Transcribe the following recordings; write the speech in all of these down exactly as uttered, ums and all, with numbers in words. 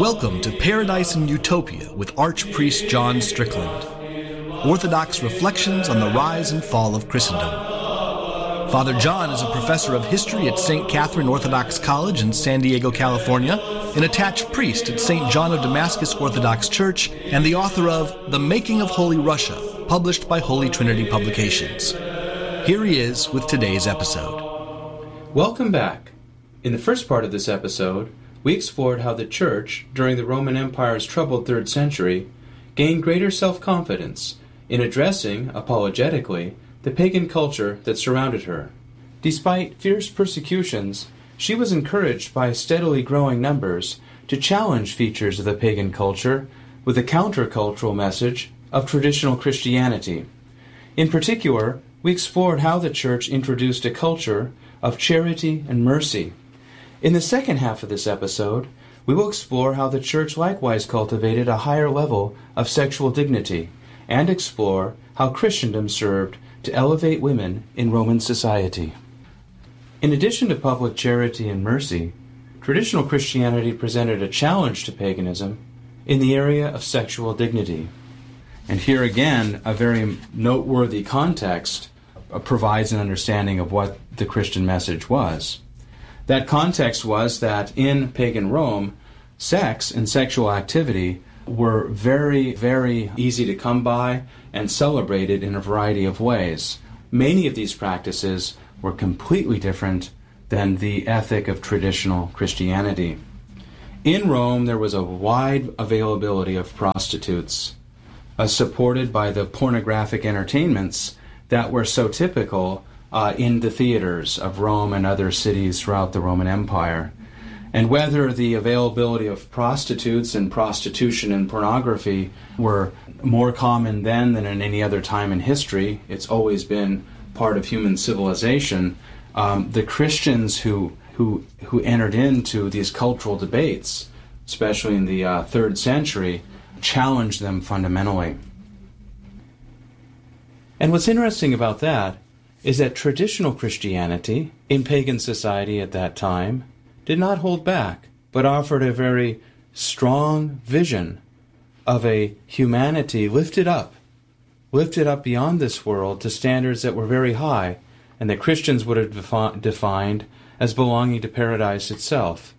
Welcome to Paradise and Utopia with Archpriest John Strickland. Orthodox reflections on the rise and fall of Christendom. Father John is a professor of history at Saint Catherine Orthodox College in San Diego, California, an attached priest at Saint John of Damascus Orthodox Church, and the author of The Making of Holy Russia, published by Holy Trinity Publications. Here he is with today's episode. Welcome back. In the first part of this episode, we explored how the Church, during the Roman Empire's troubled third century, gained greater self-confidence in addressing, apologetically, the pagan culture that surrounded her. Despite fierce persecutions, she was encouraged by steadily growing numbers to challenge features of the pagan culture with the countercultural message of traditional Christianity. In particular, we explored how the Church introduced a culture of charity and mercy. In the second half of this episode, we will explore how the Church likewise cultivated a higher level of sexual dignity, and explore how Christendom served to elevate women in Roman society. In addition to public charity and mercy, traditional Christianity presented a challenge to paganism in the area of sexual dignity. And here again, a very noteworthy context provides an understanding of what the Christian message was. That context was that in pagan Rome, sex and sexual activity were very, very easy to come by and celebrated in a variety of ways. Many of these practices were completely different than the ethic of traditional Christianity. In Rome, there was a wide availability of prostitutes, uh, supported by the pornographic entertainments that were so typical uh, in the theaters of Rome and other cities throughout the Roman Empire. And whether the availability of prostitutes and prostitution and pornography were more common then than in any other time in history, it's always been part of human civilization. Um, the Christians who who who entered into these cultural debates, especially in the uh, third century, challenged them fundamentally. And what's interesting about that is that traditional Christianity in pagan society at that time did not hold back, but offered a very strong vision of a humanity lifted up, lifted up beyond this world to standards that were very high, and that Christians would have defi- defined as belonging to paradise itself.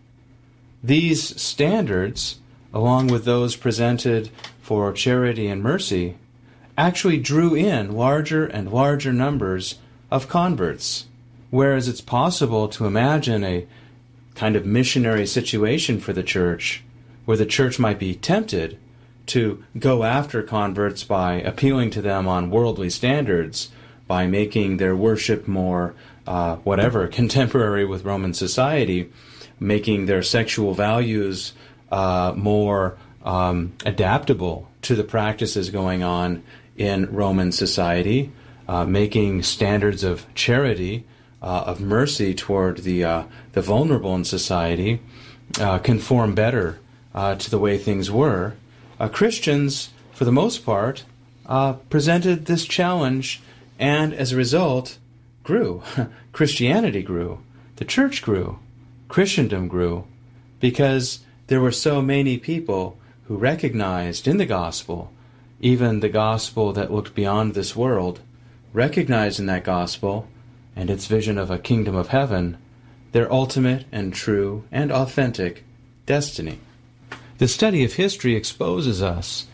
These standards, along with those presented for charity and mercy, actually drew in larger and larger numbers of converts, whereas it's possible to imagine a kind of missionary situation for the Church, where the Church might be tempted to go after converts by appealing to them on worldly standards, by making their worship more, uh, whatever, contemporary with Roman society, making their sexual values uh, more um, adaptable to the practices going on in Roman society, uh, making standards of charity, uh, of mercy toward the uh, the vulnerable in society, uh, conform better uh, to the way things were. Uh, Christians, for the most part, uh, presented this challenge, and as a result, grew. Christianity grew. The Church grew. Christendom grew, because there were so many people who recognized in the gospel, even the gospel that looked beyond this world, recognized in that gospel and its vision of a kingdom of heaven, their ultimate and true and authentic destiny. The study of history exposes us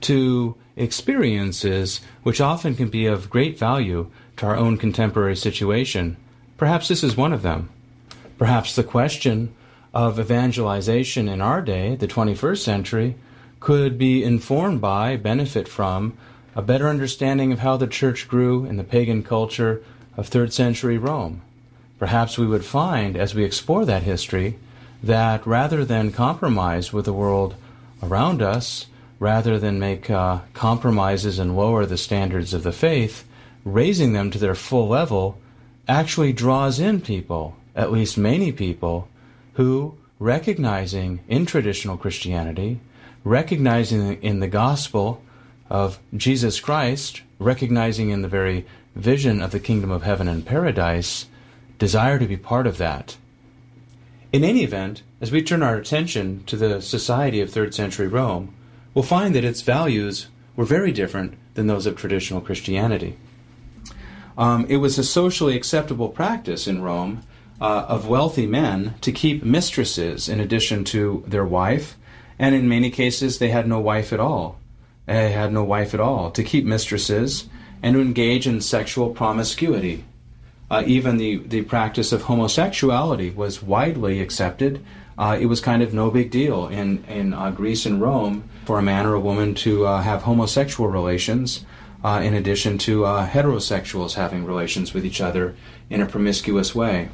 to experiences which often can be of great value to our own contemporary situation. Perhaps this is one of them. Perhaps the question of evangelization in our day, the twenty-first century, could be informed by, benefit from, a better understanding of how the Church grew in the pagan culture of third century Rome. Perhaps we would find, as we explore that history, that rather than compromise with the world around us, rather than make uh, compromises and lower the standards of the faith, raising them to their full level actually draws in people, at least many people, who, recognizing in traditional Christianity, recognizing in the gospel of Jesus Christ, recognizing in the very vision of the kingdom of heaven and paradise, desire to be part of that. In any event, as we turn our attention to the society of third century Rome, we'll find that its values were very different than those of traditional Christianity. Um, it was a socially acceptable practice in Rome uh, of wealthy men to keep mistresses in addition to their wife, and in many cases they had no wife at all. They had no wife at all, to keep mistresses and to engage in sexual promiscuity. Uh, even the, the practice of homosexuality was widely accepted. Uh, it was kind of no big deal in, in uh, Greece and Rome for a man or a woman to uh, have homosexual relations uh, in addition to uh, heterosexuals having relations with each other in a promiscuous way.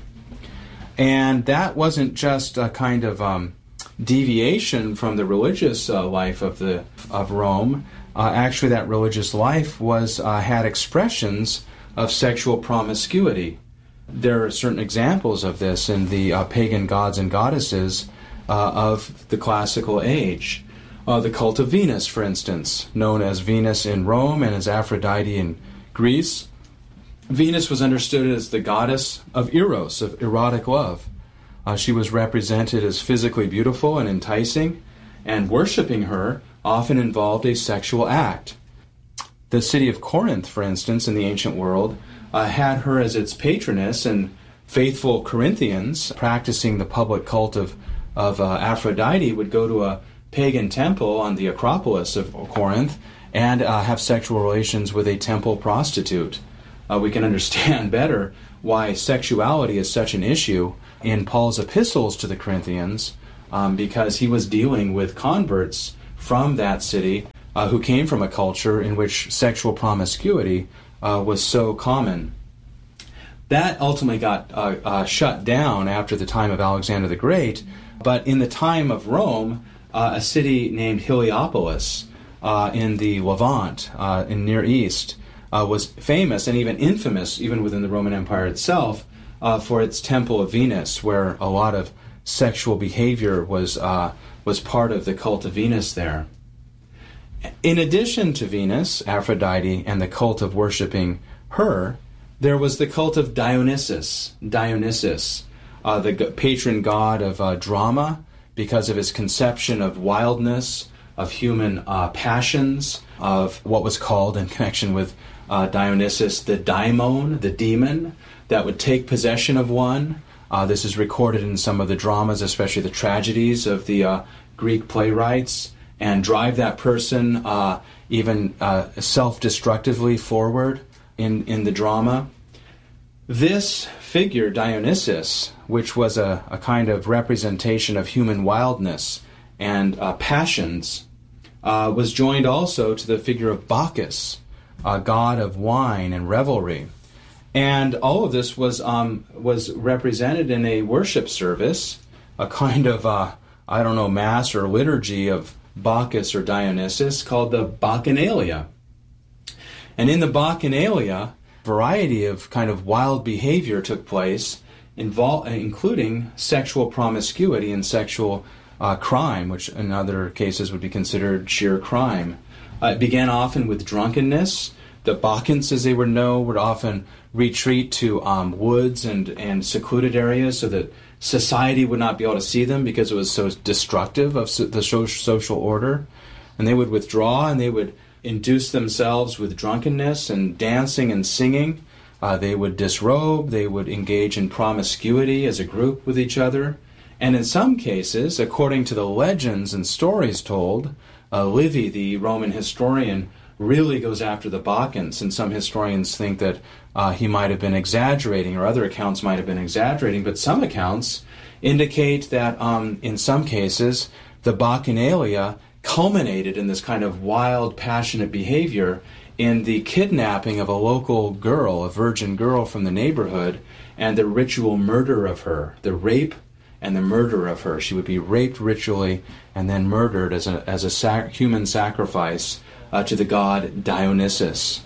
And that wasn't just a kind of um, deviation from the religious uh, life of the of Rome. Uh, actually, that religious life was uh, had expressions of sexual promiscuity. There are certain examples of this in the uh, pagan gods and goddesses uh, of the classical age. Uh, the cult of Venus, for instance, known as Venus in Rome and as Aphrodite in Greece. Venus was understood as the goddess of eros, of erotic love. Uh, she was represented as physically beautiful and enticing, and worshiping her often involved a sexual act. The city of Corinth, for instance, in the ancient world, uh, had her as its patroness, and faithful Corinthians, practicing the public cult of, of uh, Aphrodite, would go to a pagan temple on the Acropolis of Corinth and uh, have sexual relations with a temple prostitute. Uh, we can understand better why sexuality is such an issue in Paul's epistles to the Corinthians, um, because he was dealing with converts from that city uh, who came from a culture in which sexual promiscuity uh, was so common. That ultimately got uh, uh, shut down after the time of Alexander the Great, but in the time of Rome, uh, a city named Heliopolis uh, in the Levant, uh, in Near East, uh, was famous and even infamous, even within the Roman Empire itself, uh, for its Temple of Venus, where a lot of sexual behavior was uh, was part of the cult of Venus there. In addition to Venus, Aphrodite, and the cult of worshiping her, there was the cult of Dionysus, Dionysus, uh, the g- patron god of uh, drama, because of his conception of wildness, of human uh, passions, of what was called in connection with uh, Dionysus the daimon, the demon, that would take possession of one. Uh, this is recorded in some of the dramas, especially the tragedies of the uh, Greek playwrights, and drive that person uh, even uh, self-destructively forward in, in the drama. This figure, Dionysus, which was a, a kind of representation of human wildness and uh, passions, uh, was joined also to the figure of Bacchus, a god of wine and revelry. And all of this was um, was represented in a worship service, a kind of, uh, I don't know, mass or liturgy of Bacchus or Dionysus called the Bacchanalia. And in the Bacchanalia, a variety of kind of wild behavior took place, invol- including sexual promiscuity and sexual uh, crime, which in other cases would be considered sheer crime. Uh, it began often with drunkenness. The Bacchants, as they were known, would often retreat to um, woods and, and secluded areas so that society would not be able to see them because it was so destructive of so, the so- social order. And they would withdraw, and they would induce themselves with drunkenness and dancing and singing. Uh, they would disrobe, they would engage in promiscuity as a group with each other. And in some cases, according to the legends and stories told, uh, Livy, the Roman historian, really goes after the Bacchants, and some historians think that uh, he might have been exaggerating, or other accounts might have been exaggerating, but some accounts indicate that um, in some cases the Bacchanalia culminated in this kind of wild, passionate behavior in the kidnapping of a local girl, a virgin girl from the neighborhood, and the ritual murder of her, the rape and the murder of her. She would be raped ritually and then murdered as a, as a sac- human sacrifice Uh, to the god Dionysus.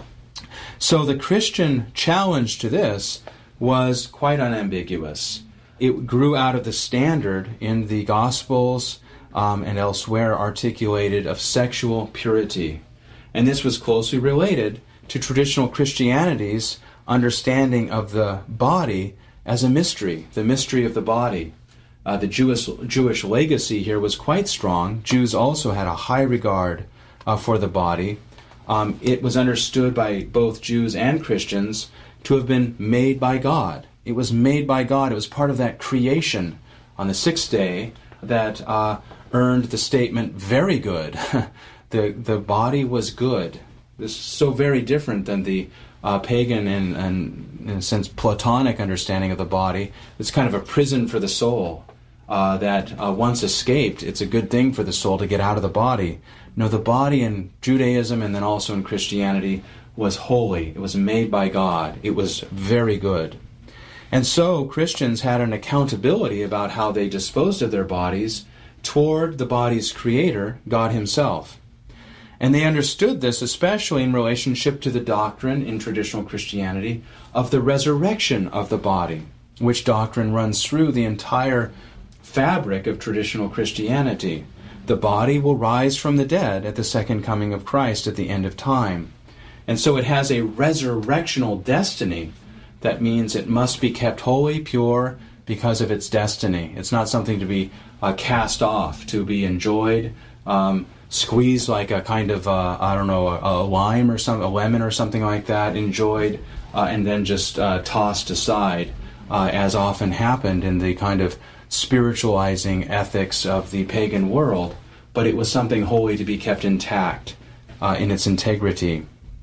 So the Christian challenge to this was quite unambiguous. It grew out of the standard in the Gospels um, and elsewhere articulated of sexual purity. And this was closely related to traditional Christianity's understanding of the body as a mystery, the mystery of the body. uh, the Jewish, Jewish legacy here was quite strong. Jews also had a high regard uh, for the body. Um, it was understood by both Jews and Christians to have been made by God. It was made by God. It was part of that creation on the sixth day that uh, earned the statement, very good. the the body was good. This is so very different than the uh, pagan and, and, in a sense, Platonic understanding of the body. It's kind of a prison for the soul uh, that uh, once escaped, it's a good thing for the soul to get out of the body. No, the body in Judaism and then also in Christianity was holy. It was made by God. It was very good. And so Christians had an accountability about how they disposed of their bodies toward the body's creator, God himself. And they understood this especially in relationship to the doctrine in traditional Christianity of the resurrection of the body, which doctrine runs through the entire fabric of traditional Christianity. The body will rise from the dead at the second coming of Christ at the end of time. And so it has a resurrectional destiny. That means it must be kept holy, pure, because of its destiny. It's not something to be uh, cast off, to be enjoyed, um, squeezed like a kind of, uh, I don't know, a, a lime or some, a lemon or something like that, enjoyed, uh, and then just uh, tossed aside, uh, as often happened in the kind of spiritualizing ethics of the pagan world. But it was something holy to be kept intact uh, in its integrity.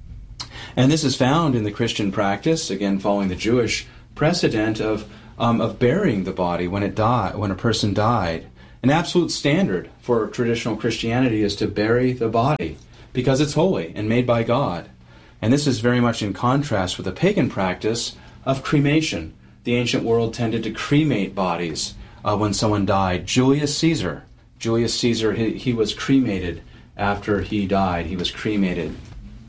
And this is found in the Christian practice, again following the Jewish precedent of um, of burying the body when it died, when a person died. An absolute standard for traditional Christianity is to bury the body because it's holy and made by God. And this is very much in contrast with the pagan practice of cremation. The ancient world tended to cremate bodies uh, when someone died. Julius Caesar, Julius Caesar, he, he was cremated after he died. He was cremated.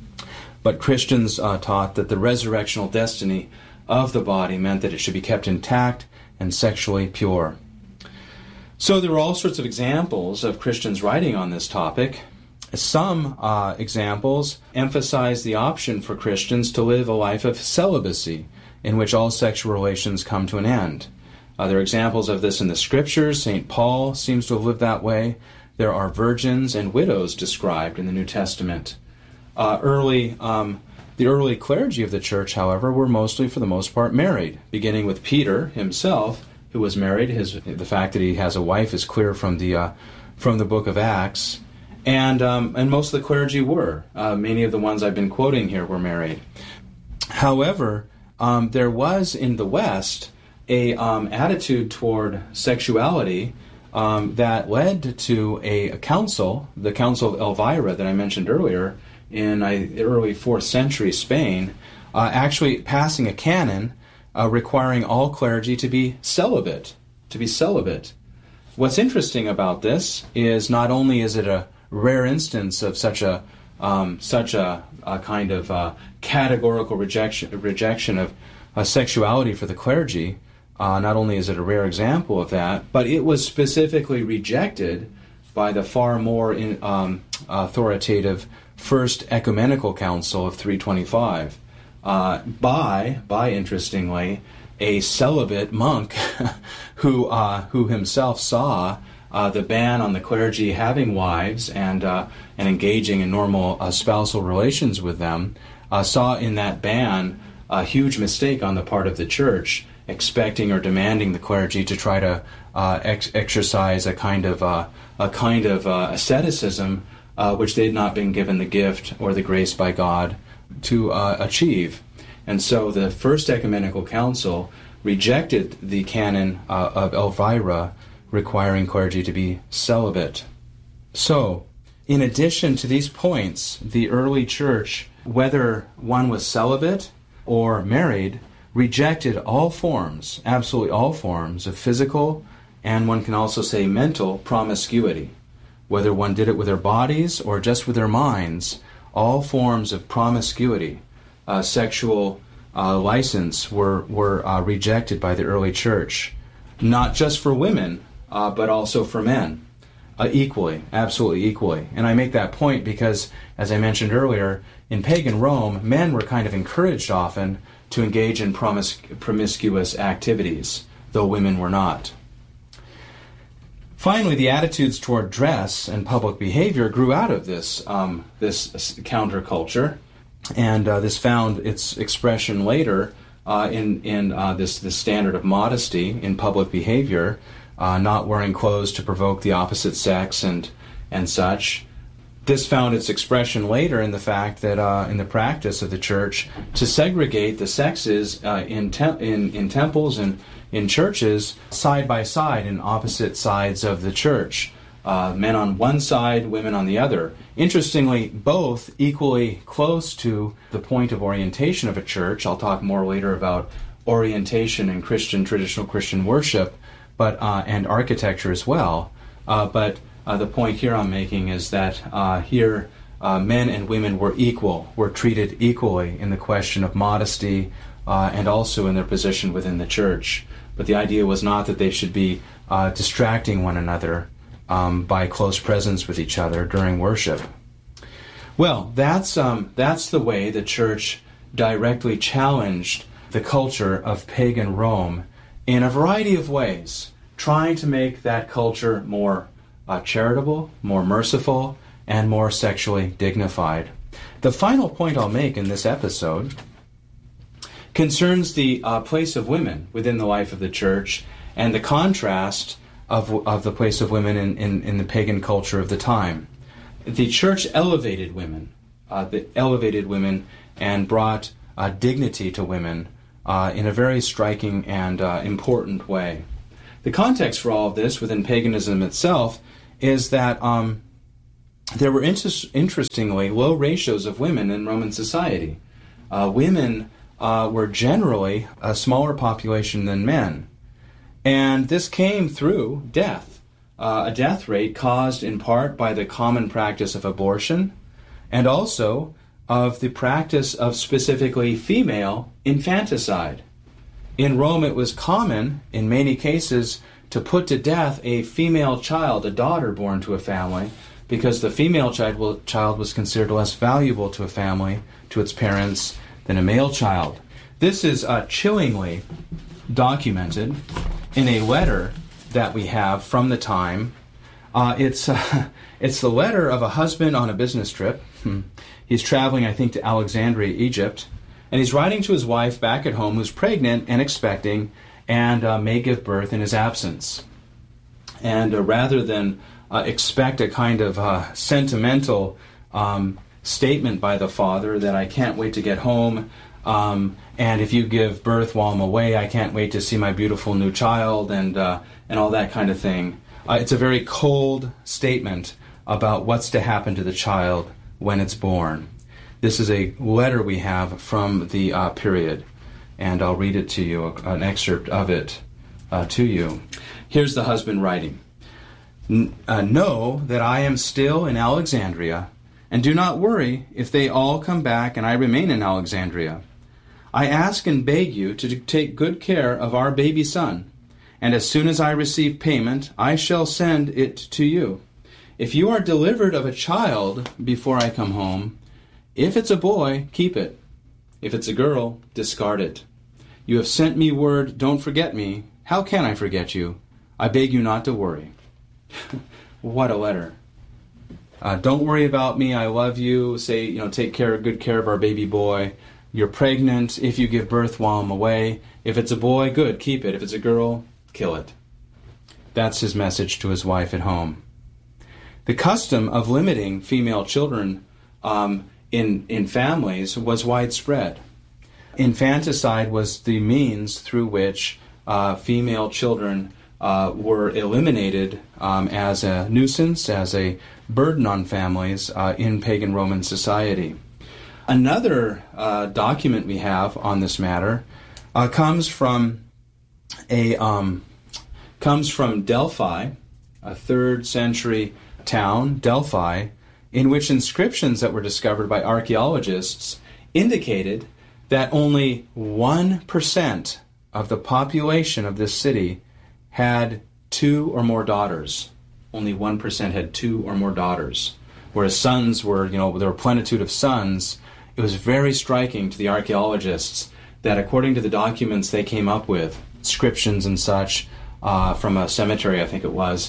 But Christians uh, taught that the resurrectional destiny of the body meant that it should be kept intact and sexually pure. So there are all sorts of examples of Christians writing on this topic. Some uh, examples emphasize the option for Christians to live a life of celibacy, in which all sexual relations come to an end. Uh, there are examples of this in the Scriptures. Saint Paul seems to have lived that way. There are virgins and widows described in the New Testament. Uh, early, um, the early clergy of the church, however, were mostly, for the most part, married, beginning with Peter himself, who was married. His, the fact that he has a wife is clear from the uh, from the book of Acts, and um, and most of the clergy were. Uh, many of the ones I've been quoting here were married. However, um, there was in the West a um, attitude toward sexuality um, that led to a, a council, the Council of Elvira that I mentioned earlier, in uh, early fourth century Spain, uh, actually passing a canon uh, requiring all clergy to be celibate, to be celibate. What's interesting about this is not only is it a rare instance of such a um, such a, a kind of uh, categorical rejection rejection of uh, sexuality for the clergy, uh, not only is it a rare example of that, but it was specifically rejected by the far more in, um, authoritative First Ecumenical Council of three twenty-five, uh, by, by interestingly, a celibate monk who uh, who himself saw uh, the ban on the clergy having wives and uh, and engaging in normal uh, spousal relations with them, uh, saw in that ban a huge mistake on the part of the church, expecting or demanding the clergy to try to uh, ex- exercise a kind of uh, a kind of uh, asceticism. Uh, which they had not been given the gift or the grace by God to uh, achieve. And so the First Ecumenical Council rejected the canon uh, of Elvira requiring clergy to be celibate. So, in addition to these points, the early church, whether one was celibate or married, rejected all forms, absolutely all forms, of physical and one can also say mental promiscuity. Whether one did it with their bodies or just with their minds, all forms of promiscuity, uh, sexual uh, license were, were uh, rejected by the early church. Not just for women, uh, but also for men, uh, equally, absolutely equally. And I make that point because, as I mentioned earlier, in pagan Rome, men were kind of encouraged often to engage in promis- promiscuous activities, though women were not. Finally, the attitudes toward dress and public behavior grew out of this um, this counterculture, and uh, this found its expression later uh, in in uh, this this standard of modesty in public behavior, uh, not wearing clothes to provoke the opposite sex and and such. This found its expression later in the fact that uh, in the practice of the church to segregate the sexes uh, in, tem- in in temples and in churches side by side in opposite sides of the church. Uh, men on one side, women on the other. Interestingly, both equally close to the point of orientation of a church. I'll talk more later about orientation in Christian, traditional Christian worship, but uh, and architecture as well. Uh, but Uh, the point here I'm making is that uh, here uh, men and women were equal, were treated equally in the question of modesty uh, and also in their position within the church. But the idea was not that they should be uh, distracting one another um, by close presence with each other during worship. Well, that's um, that's the way the church directly challenged the culture of pagan Rome in a variety of ways, trying to make that culture more Uh, charitable, more merciful, and more sexually dignified. The final point I'll make in this episode concerns the uh, place of women within the life of the church and the contrast of, of the place of women in, in, in the pagan culture of the time. The church elevated women, uh, the elevated women and brought uh, dignity to women uh, in a very striking and uh, important way. The context for all of this within paganism itself is that um, there were inter- interestingly low ratios of women in Roman society. Uh, women uh, were generally a smaller population than men. And this came through death, uh, a death rate caused in part by the common practice of abortion and also of the practice of specifically female infanticide. In Rome, it was common, in many cases, to put to death a female child, a daughter born to a family, because the female child, will, child was considered less valuable to a family, to its parents, than a male child. This is uh, chillingly documented in a letter that we have from the time. Uh, it's, uh, it's the letter of a husband on a business trip. Hmm. He's traveling, I think, to Alexandria, Egypt, and he's writing to his wife back at home who's pregnant and expecting and uh, may give birth in his absence. And uh, rather than uh, expect a kind of uh, sentimental um, statement by the father that I can't wait to get home, um, and if you give birth while I'm away, I can't wait to see my beautiful new child, and uh, and all that kind of thing. Uh, it's a very cold statement about what's to happen to the child when it's born. This is a letter we have from the uh, period. And I'll read it to you, an excerpt of it uh, to you. Here's the husband writing. N- uh, know that I am still in Alexandria, and do not worry if they all come back and I remain in Alexandria. I ask and beg you to take good care of our baby son, and as soon as I receive payment, I shall send it to you. If you are delivered of a child before I come home, if it's a boy, keep it. If it's a girl, discard it. You have sent me word, don't forget me. How can I forget you? I beg you not to worry. What a letter. Uh, don't worry about me, I love you. Say, you know, take care, good care of our baby boy. You're pregnant if you give birth while I'm away. If it's a boy, good, keep it. If it's a girl, kill it. That's his message to his wife at home. The custom of limiting female children um, in, in families was widespread. Infanticide was the means through which uh, female children uh, were eliminated um, as a nuisance, as a burden on families uh, in pagan Roman society. Another uh, document we have on this matter uh, comes from a um, comes from Delphi, a third century town, Delphi, in which inscriptions that were discovered by archaeologists indicated that only one percent of the population of this city had two or more daughters. Only one percent had two or more daughters. Whereas sons were, you know, there were plenitude of sons. It was very striking to the archaeologists that according to the documents they came up with, inscriptions and such, uh, from a cemetery, I think it was,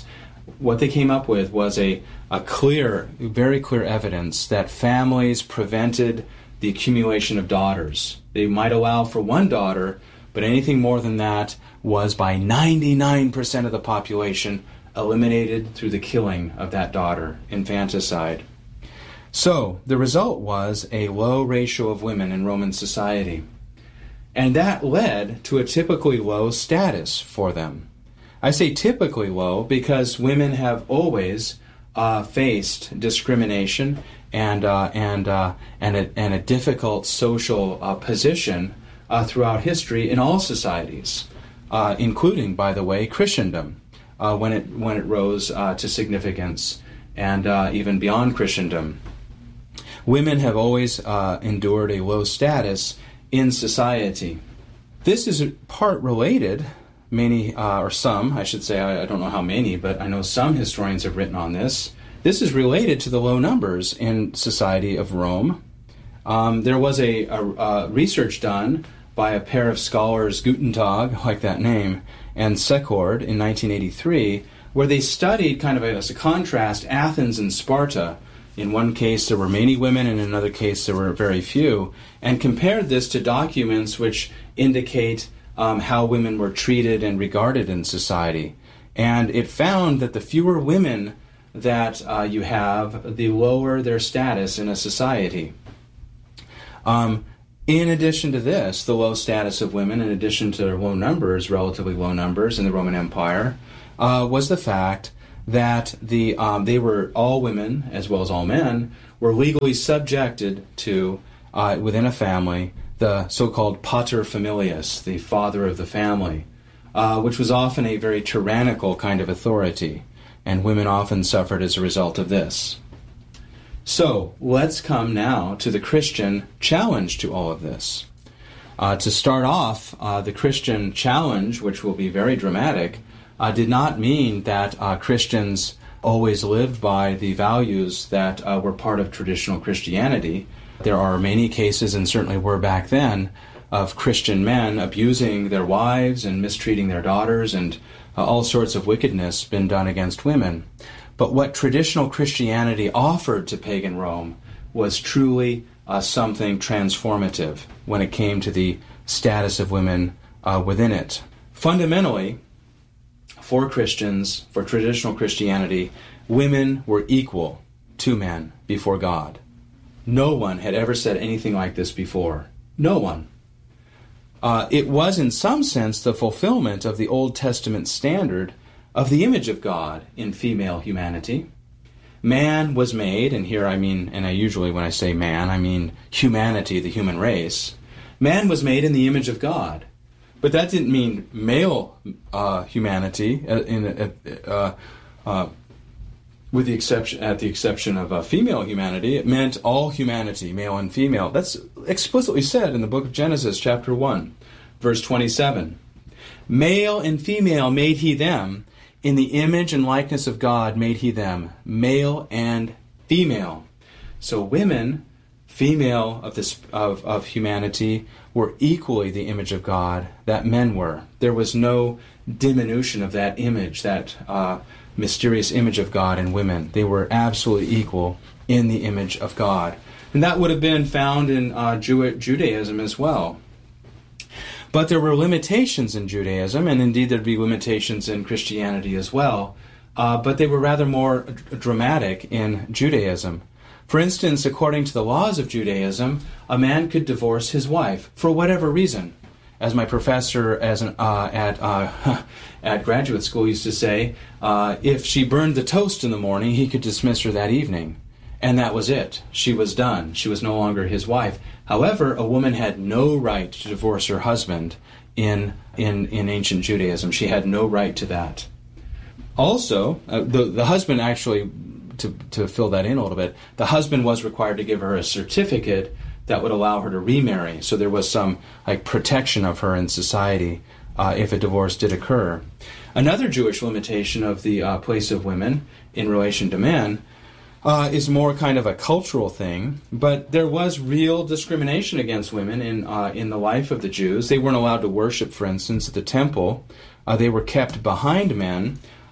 what they came up with was a, a clear, very clear evidence that families prevented the accumulation of daughters. They might allow for one daughter, but anything more than that was by ninety-nine percent of the population eliminated through the killing of that daughter, infanticide. So the result was a low ratio of women in Roman society. And that led to a typically low status for them. I say typically low because women have always uh, faced discrimination and uh, and uh, and, a, and a difficult social uh, position uh, throughout history in all societies, uh, including, by the way, Christendom, uh, when it when it rose uh, to significance, and uh, even beyond Christendom. Women have always uh, endured a low status in society. This is part related. Many, uh, or some, I should say, I, I don't know how many, but I know some historians have written on this. This is related to the low numbers in society of Rome. Um, there was a, a, a research done by a pair of scholars, Gutentag, I like that name, and Secord in nineteen eighty-three, where they studied kind of a, as a contrast Athens and Sparta. In one case there were many women, in another case there were very few, and compared this to documents which indicate Um, how women were treated and regarded in society. And it found that the fewer women that uh, you have, the lower their status in a society. Um, in addition to this, the low status of women, in addition to their low numbers, relatively low numbers in the Roman Empire, uh, was the fact that the um, they were, all women, as well as all men, were legally subjected to, uh, within a family, the so-called pater familias, the father of the family, uh, which was often a very tyrannical kind of authority, and women often suffered as a result of this. So, let's come now to the Christian challenge to all of this. Uh, to start off, uh, the Christian challenge, which will be very dramatic, uh, did not mean that uh, Christians always lived by the values that uh, were part of traditional Christianity. There are many cases, and certainly were back then, of Christian men abusing their wives and mistreating their daughters, and uh, all sorts of wickedness been done against women. But what traditional Christianity offered to pagan Rome was truly uh, something transformative when it came to the status of women uh, within it. Fundamentally, for Christians, for traditional Christianity, women were equal to men before God. No one had ever said anything like this before. No one. Uh, it was, in some sense, the fulfillment of the Old Testament standard of the image of God in female humanity. Man was made, and here I mean, and I usually when I say man, I mean humanity, the human race. Man was made in the image of God. But that didn't mean male uh, humanity, uh, in uh, uh, uh, with the exception, at the exception of uh, female humanity. It meant all humanity, male and female. That's explicitly said in the book of Genesis, chapter one, verse twenty-seven. Male and female made he them, in the image and likeness of God made he them, male and female. So women, female of this of, of humanity, were equally the image of God that men were. There was no diminution of that image, that uh, mysterious image of God in women. They were absolutely equal in the image of God. And that would have been found in uh, Jew- Judaism as well. But there were limitations in Judaism, and indeed there'd be limitations in Christianity as well, uh, but they were rather more d- dramatic in Judaism. For instance, according to the laws of Judaism, a man could divorce his wife for whatever reason. As my professor as an, uh, at uh, at graduate school used to say, uh, if she burned the toast in the morning, he could dismiss her that evening. And that was it. She was done. She was no longer his wife. However, a woman had no right to divorce her husband in in, in ancient Judaism. She had no right to that. Also, uh, the, the husband actually, to, to fill that in a little bit, the husband was required to give her a certificate that would allow her to remarry. So there was some like protection of her in society uh, if a divorce did occur. Another Jewish limitation of the uh, place of women in relation to men uh, is more kind of a cultural thing, but there was real discrimination against women in uh, in the life of the Jews. They weren't allowed to worship, for instance, at the temple. Uh, they were kept behind men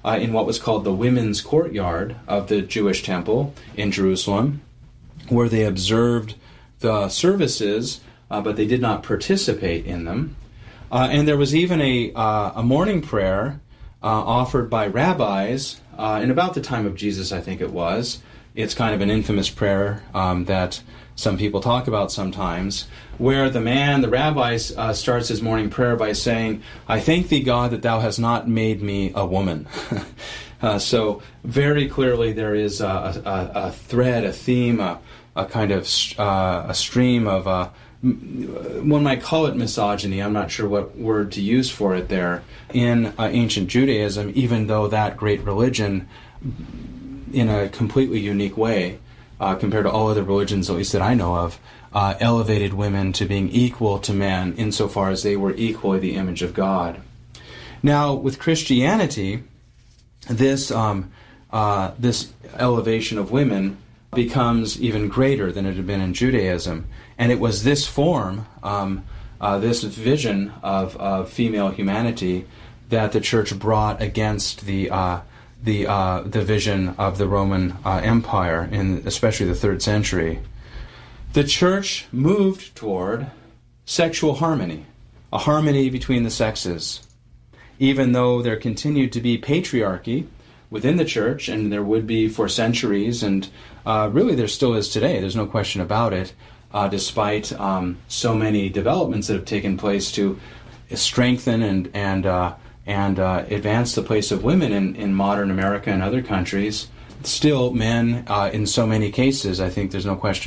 uh, in what was called the women's courtyard of the Jewish temple in Jerusalem, where they observed the services, uh, but they did not participate in them. Uh, and there was even a, uh, a morning prayer uh, offered by rabbis uh, in about the time of Jesus, I think it was. It's kind of an infamous prayer um, that some people talk about sometimes, where the man, the rabbi, uh, starts his morning prayer by saying, "I thank thee, God, that thou hast not made me a woman." uh, so very clearly there is a, a, a thread, a theme, a, a kind of uh, a stream of, uh, one might call it misogyny, I'm not sure what word to use for it there, in uh, ancient Judaism, even though that great religion, in a completely unique way, Uh, compared to all other religions, at least that I know of, uh, elevated women to being equal to men insofar as they were equally the image of God. Now, with Christianity, this um, uh, this elevation of women becomes even greater than it had been in Judaism, and it was this form, um, uh, this vision of, of female humanity that the Church brought against the uh, the uh, the vision of the Roman uh, Empire, in especially the third century. The Church moved toward sexual harmony, a harmony between the sexes. Even though there continued to be patriarchy within the Church, and there would be for centuries, and uh, really there still is today, there's no question about it, uh, despite um, so many developments that have taken place to strengthen and, and uh, and uh, advance the place of women in, in modern America and other countries. Still, men, uh, in so many cases, I think there's no question